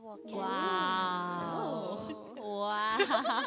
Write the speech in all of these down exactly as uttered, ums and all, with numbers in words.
불러볼게요. 와우. 와.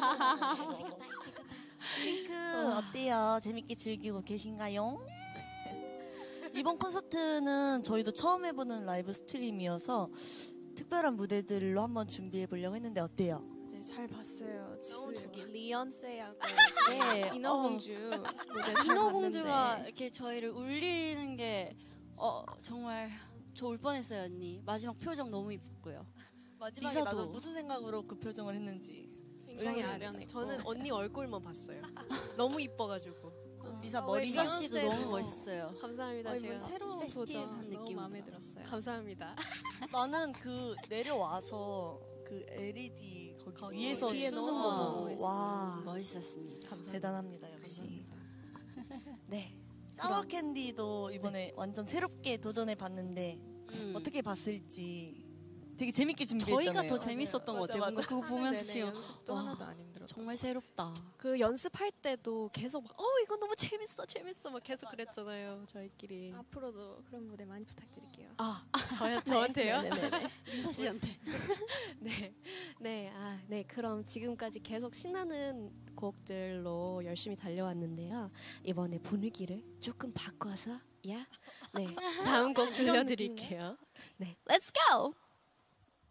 핑크 어때요? 재밌게 즐기고 계신가요? 이번 콘서트는 저희도 처음 해보는 라이브 스트림이어서 특별한 무대들로 한번 준비해보려고 했는데 어때요? 네, 잘 봤어요. 너무 저기 리언세하고 네. 인어공주 무대 잘 인어공주가 봤는데. 이렇게 저희를 울리는 게 어, 정말 저 울 뻔했어요, 언니. 마지막 표정 너무 이뻤고요. 마지막에 리사도. 나도 무슨 생각으로 그 표정을 했는지. 굉장히 아련해. 저는 언니 얼굴만 봤어요. 너무 이뻐가지고. 리사 어, 머리 리사 씨도 리언세도. 너무 멋있어요. 감사합니다. 어, 제가 이번 새로운 페스티브한 도전 너무 느낌으로. 마음에 들었어요. 감사합니다. 나는 그 내려와서 그 엘이디 거기, 거기 위에서 뒤에 쓰는 너무 거 보고 멋있었어요. 와 멋있었습니다. 감사합니다. 대단합니다 역시. 네. 사워 캔디도 이번에 완전 새롭게 도전해 봤는데 음. 어떻게 봤을지 되게 재밌게 준비했잖아요. 저희가 더 재밌었던 것 맞아, 같아요. 뭔가 맞아. 그거 보면서 네네, 지금 연습도 와, 하나도 안 힘들었다. 정말 새롭다. 그 연습할 때도 계속 막, 어 이거 너무 재밌어 재밌어 막 계속 그랬잖아요 저희끼리. 앞으로도 그런 무대 많이 부탁드릴게요. 아 저요 저한테요? 네네네. 리사 씨한테. 네, 네, 아, 네. 그럼 지금까지 계속 신나는 곡들로 열심히 달려왔는데요. 이번에 분위기를 조금 바꿔서, 야, 네, 다음 곡 들려드릴게요. 네, Let's go.